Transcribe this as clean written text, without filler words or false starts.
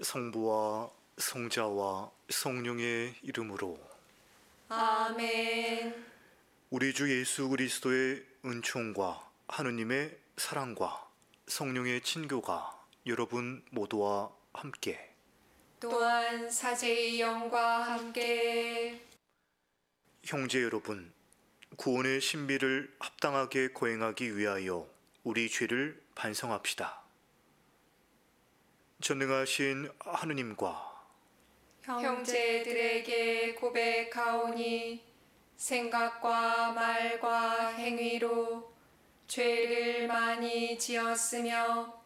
성부와 성자와 성령의 이름으로. 아멘. 우리 주 예수 그리스도의 은총과 하느님의 사랑과 성령의 친교가 여러분 모두와 함께, 또한 사제의 영과 함께. 형제 여러분, 구원의 신비를 합당하게 거행하기 위하여 우리 죄를 반성합시다. 전능하신 하느님과 형제들에게 고백하오니 생각과 말과 행위로 죄를 많이 지었으며